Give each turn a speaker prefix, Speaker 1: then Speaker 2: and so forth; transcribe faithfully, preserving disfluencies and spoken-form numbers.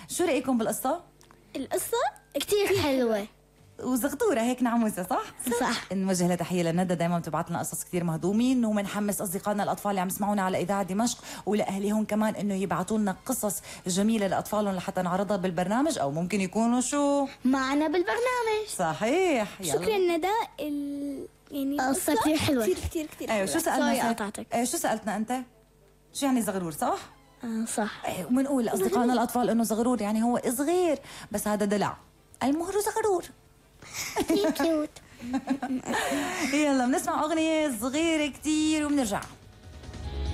Speaker 1: شو رأيكم بالقصة؟
Speaker 2: القصة كتير حلوة
Speaker 1: وزغطورة هيك نعموسة صح؟
Speaker 2: صح.
Speaker 1: نوجه لها تحية لندى، دايما بتبعت لنا قصص كثير مهضومين، ومنحمس أصدقائنا الأطفال اللي عم يسمعونا على إذاعة دمشق ولأهليهم كمان إنه يبعتوا لنا قصص جميلة لأطفالهم لحتى نعرضها بالبرنامج، أو ممكن يكونوا شو؟
Speaker 2: معنا بالبرنامج.
Speaker 1: صحيح.
Speaker 2: شكرا ندى. ال... يعني قصة كتير حلوة كتير كتير كتير
Speaker 1: أيوة. شو سألنا؟
Speaker 2: قطعتك.
Speaker 1: أيوة شو سألتنا أنت؟ شو يعني زغرور صح؟
Speaker 2: آه صح.
Speaker 1: أيوة. وبنقول لأصدقائنا الأطفال إنه زغرور يعني هو صغير بس هذا دلع، المهر زغرور.
Speaker 2: كيوت.
Speaker 1: يلا بنسمع أغنية صغيرة كتير وبنرجع.